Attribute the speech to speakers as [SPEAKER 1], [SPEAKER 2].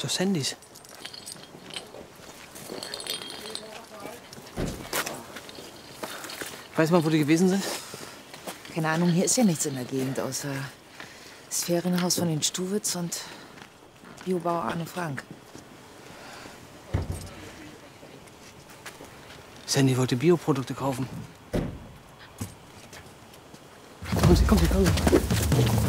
[SPEAKER 1] für Sandys? Weiß man, wo die gewesen sind?
[SPEAKER 2] Keine Ahnung, hier ist ja nichts in der Gegend, außer das Ferienhaus von den Stuwitz und Biobauer Arne Frank.
[SPEAKER 1] Sandy wollte Bioprodukte kaufen. Kommen Sie, kommen Sie, kommen Sie.